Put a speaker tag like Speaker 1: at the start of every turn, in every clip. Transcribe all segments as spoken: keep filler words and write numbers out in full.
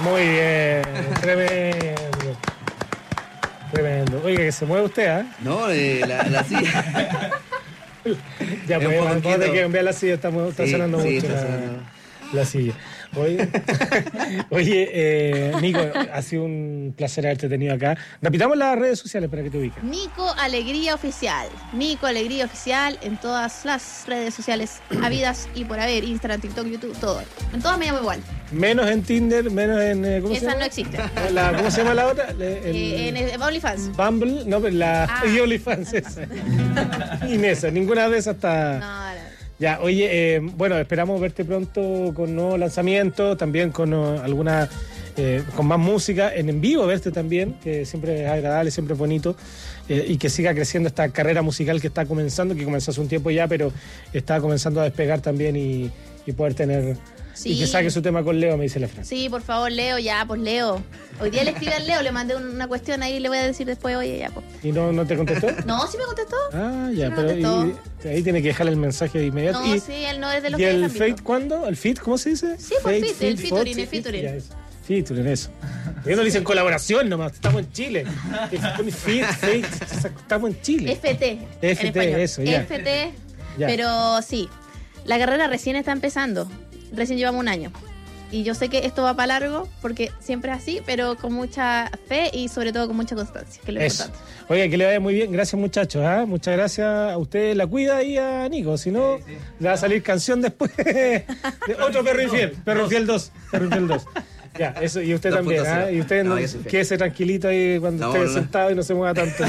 Speaker 1: Muy bien, tremendo. Tremendo. Oiga, que se mueve usted, ¿eh?
Speaker 2: No, eh, la, la silla.
Speaker 1: Ya, pues, vamos a tener que cambiar la silla, estamos, está
Speaker 2: Sí,
Speaker 1: sonando
Speaker 2: sí,
Speaker 1: mucho
Speaker 2: está
Speaker 1: la,
Speaker 2: sonando.
Speaker 1: la silla. Oye, oye eh, Nico, ha sido un placer haberte tenido acá. Repitamos las redes sociales para que te ubiques.
Speaker 3: Nico Alegría Oficial. Nico Alegría Oficial en todas las redes sociales habidas y por haber. Instagram, TikTok, YouTube, todo. En todas me llamo igual.
Speaker 1: Menos en Tinder, menos en... eh, ¿Cómo se
Speaker 3: Esa
Speaker 1: llama?
Speaker 3: no existe.
Speaker 1: La, ¿Cómo se llama la otra? Le- el-
Speaker 3: Eh, en el- OnlyFans.
Speaker 1: Bumble, no, pero la
Speaker 3: Ah.
Speaker 1: y OnlyFans esa. Ni en esa, ninguna de esas está...
Speaker 3: No, no.
Speaker 1: Ya, oye, eh, bueno, esperamos verte pronto con nuevos lanzamientos, también con uh, alguna, eh, con más música, en en vivo verte también, que siempre es agradable, siempre es bonito, eh, y que siga creciendo esta carrera musical que está comenzando, que comenzó hace un tiempo ya, pero está comenzando a despegar también y, y poder tener...
Speaker 3: Sí.
Speaker 1: Y que saque su tema con Leo, me dice la Fran.
Speaker 3: Sí, por favor, Leo, ya, pues Leo. Hoy día le escribí al Leo, le mandé una cuestión ahí y le voy a decir después, oye, ya, pues.
Speaker 1: ¿Y no, no te contestó?
Speaker 3: No, sí me contestó.
Speaker 1: Ah, ya,
Speaker 3: Sí me
Speaker 1: pero
Speaker 3: contestó.
Speaker 1: y- ahí tiene que dejarle el mensaje de inmediato.
Speaker 3: No,
Speaker 1: y,
Speaker 3: sí, él no es de los
Speaker 1: ¿Y
Speaker 3: que
Speaker 1: el
Speaker 3: dejan visto.
Speaker 1: Fate cuándo? ¿El Fit? ¿Cómo se dice?
Speaker 3: Sí, pues, Fit, el featuring,
Speaker 1: Fit,
Speaker 3: el featuring.
Speaker 1: ya, eso. Featuring, eso. Ellos no dicen colaboración nomás, estamos en Chile. Fit, Fate, estamos en Chile.
Speaker 3: F T. en
Speaker 1: F T,
Speaker 3: español.
Speaker 1: eso, ya.
Speaker 3: F T,
Speaker 1: Ya.
Speaker 3: pero sí, la carrera recién está empezando. Recién llevamos un año. Y yo sé que esto va para largo, porque siempre es así, pero con mucha fe y sobre todo con mucha constancia, que es lo
Speaker 1: Eso.
Speaker 3: importante.
Speaker 1: Oiga, que le vaya muy bien. Gracias, muchachos. ¿ah? Muchas gracias a usted. La cuida y a Nico. Si no, le va a salir canción después. de otro Perro Infiel. Perro Infiel dos. Perro Infiel dos. Ya, eso. Y usted
Speaker 2: dos
Speaker 1: también.
Speaker 2: punto cero.
Speaker 1: ¿ah? Y usted
Speaker 2: No,
Speaker 1: no,
Speaker 2: yo soy fiel.
Speaker 1: quédese tranquilito ahí cuando
Speaker 2: No,
Speaker 1: esté
Speaker 2: no.
Speaker 1: sentado y no se mueva tanto.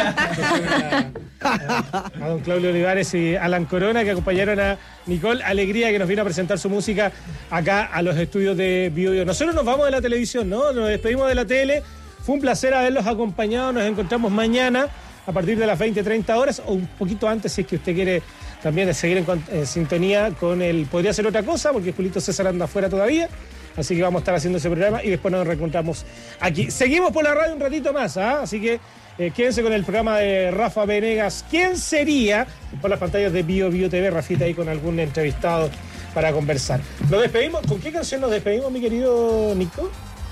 Speaker 1: a, a- a don Claudio Olivares y Alan Corona, que acompañaron a Nicole Alegría, que nos vino a presentar su música acá a los estudios de Bio Bio. Nosotros nos vamos de la televisión, ¿no? Nos despedimos de la tele. Fue un placer haberlos acompañado. Nos encontramos mañana a partir de las veinte, treinta horas o un poquito antes si es que usted quiere también seguir en, con- en sintonía con el Podría Ser Otra Cosa, porque Julito César anda afuera todavía. Así que vamos a estar haciendo ese programa y después nos reencontramos aquí. Seguimos por la radio un ratito más, ¿ah? Así que eh, quédense con el programa de Rafa Venegas. ¿Quién sería? Por las pantallas de Bio Bio T V, Rafita ahí con algún entrevistado para conversar. Nos despedimos. ¿Con qué canción nos despedimos, mi querido Nico?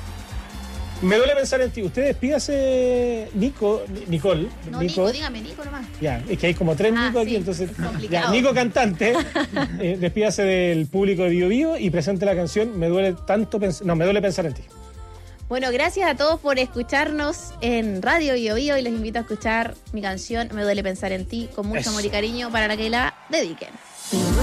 Speaker 1: Me duele pensar en ti. Usted despídase, Nico, Nicole.
Speaker 3: No, Nico, dígame, Nico nomás.
Speaker 1: Ya, es que hay como tres
Speaker 3: Ah,
Speaker 1: Nico aquí,
Speaker 3: sí,
Speaker 1: entonces.
Speaker 3: complicado.
Speaker 1: Ya, Nico cantante, eh, despídase del público de Bio Bio y presente la canción Me duele tanto pens- no, me duele pensar en ti.
Speaker 3: Bueno, gracias a todos por escucharnos en Radio Bio Bio y les invito a escuchar mi canción Me duele pensar en ti con mucho
Speaker 1: Eso.
Speaker 3: amor y cariño para la que la dediquen.